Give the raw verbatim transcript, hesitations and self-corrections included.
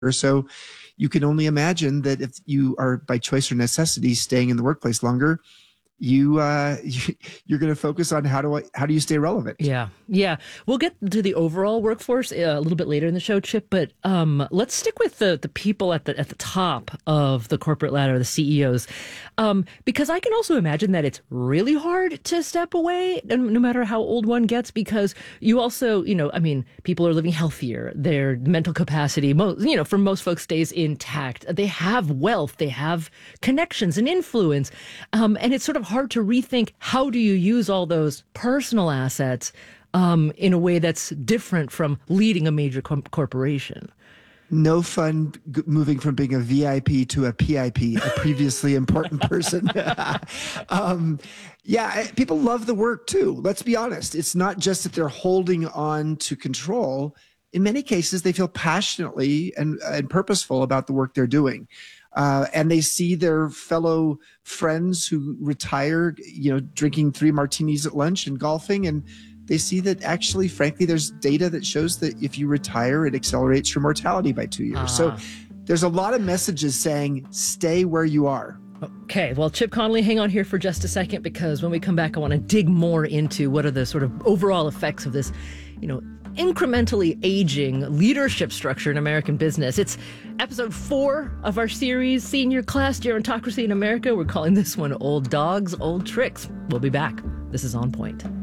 So you can only imagine that if you are by choice or necessity staying in the workplace longer, you, uh, you you're going to focus on how do I, how do you stay relevant? Yeah, yeah. We'll get to the overall workforce uh, a little bit later in the show, Chip. But um, let's stick with the the people at the at the top of the corporate ladder, the C E Os, um, because I can also imagine that it's really hard to step away, no matter how old one gets. Because you also, you know, I mean, people are living healthier. Their mental capacity, mo- you know, for most folks, stays intact. They have wealth, they have connections and influence, um, and it's sort of hard to rethink how do you use all those personal assets um, in a way that's different from leading a major com- corporation. No fun g- moving from being a V I P to a P I P, a previously important person. um, yeah, people love the work too. Let's be honest. It's not just that they're holding on to control. In many cases, they feel passionately and, and purposeful about the work they're doing. Uh, and they see their fellow friends who retire, you know, drinking three martinis at lunch and golfing. And they see that actually, frankly, there's data that shows that if you retire, it accelerates your mortality by two years. Uh-huh. So there's a lot of messages saying, stay where you are. Okay, well, Chip Conley, hang on here for just a second, because when we come back, I want to dig more into what are the sort of overall effects of this, you know, incrementally aging leadership structure in American business. It's episode four of our series, Senior Class Gerontocracy in America. We're calling this one Old Dogs, Old Tricks. We'll be back. This is On Point.